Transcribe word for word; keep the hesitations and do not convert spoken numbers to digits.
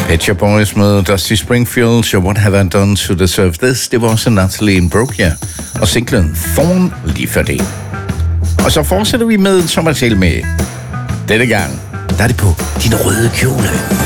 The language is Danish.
Pet Shop Boys med Dusty Springfield, So What Have I Done to Deserve This? Det var også Natalie Imbruglia og singlen Thorn lige før det. Og så fortsætter vi med Thomas Helmig. Denne gang, der er det på din røde kjole.